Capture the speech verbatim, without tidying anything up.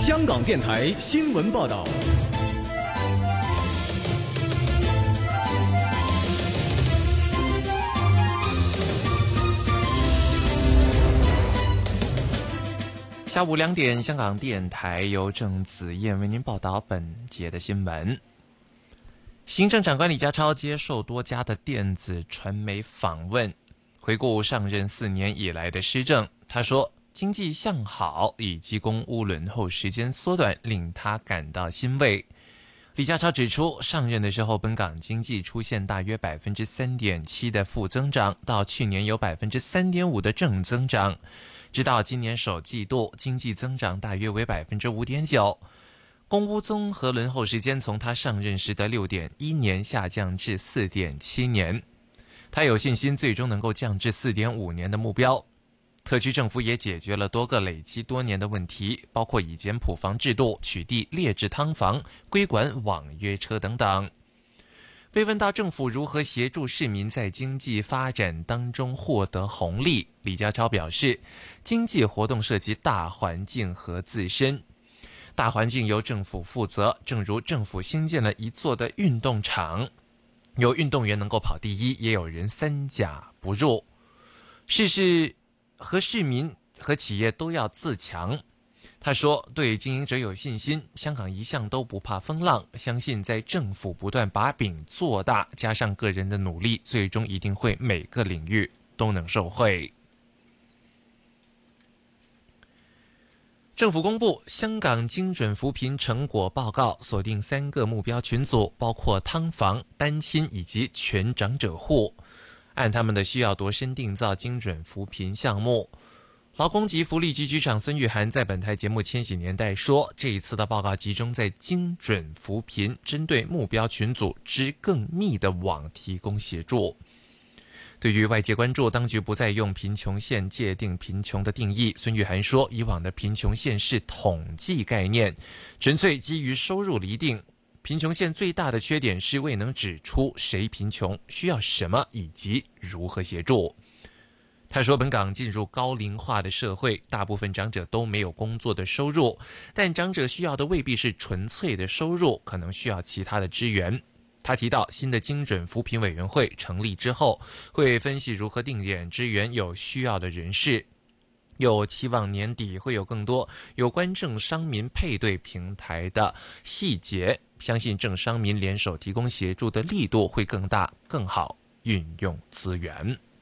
香港电台新闻报道。 下午两点，香港电台由郑子燕为您报道本节的新闻。行政长官李家超接受多家的电子传媒访问，回顾上任四年以来的施政，他说经济向好以及公屋轮候时间缩短令他感到欣慰。李家超指出，上任的时候本港经济出现大约 百分之三点七 的负增长，到去年有 百分之三点五 的正增长，直到今年首季度经济增长大约为 百分之五点九， 公屋综合轮候时间从他上任时的 六点一年下降至 四点七年，他有信心最终能够降至 四点五年的目标。特区政府也解决了多个累积多年的问题，包括以简普房制度取缔劣质汤房、规管网约车等等。被问到政府如何协助市民在经济发展当中获得红利，李家超表示，经济活动涉及大环境和自身，大环境由政府负责，正如政府新建了一座的运动场，有运动员能够跑第一，也有人三甲不入。事事和市民和企业都要自强。他说，对经营者有信心，香港一向都不怕风浪，相信在政府不断把饼做大，加上个人的努力，最终一定会每个领域都能受惠。政府公布香港精准扶贫成果报告，锁定三个目标群组，包括汤房、单亲以及全长者户，按他们的需要度身定造精准扶贫项目。劳工及福利局局长孙玉菡在本台节目《千禧年代》说，这一次的报告集中在精准扶贫，针对目标群组织更密的网提供协助。对于外界关注当局不再用贫穷线界定贫穷的定义，孙玉菡说，以往的贫穷线是统计概念，纯粹基于收入厘定。贫穷线最大的缺点是未能指出谁贫穷、需要什么以及如何协助。他说，本港进入高龄化的社会，大部分长者都没有工作的收入，但长者需要的未必是纯粹的收入，可能需要其他的支援。他提到，新的精准扶贫委员会成立之后，会分析如何定点支援有需要的人士，又期望年底会有更多有关政商民配对平台的细节，相信政商民联手提供协助的力度会更大，更好运用资源。